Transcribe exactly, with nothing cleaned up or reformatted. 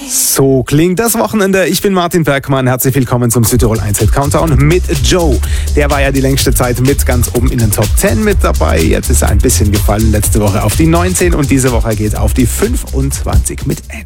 So klingt das Wochenende. Ich bin Martin Bergmann. Herzlich willkommen zum Südtirol eins Hit Countdown mit Joe. Der war ja die längste Zeit mit ganz oben in den Top zehn mit dabei. Jetzt ist er ein bisschen gefallen. Letzte Woche auf die neunzehn und diese Woche geht auf die fünfundzwanzig mit N.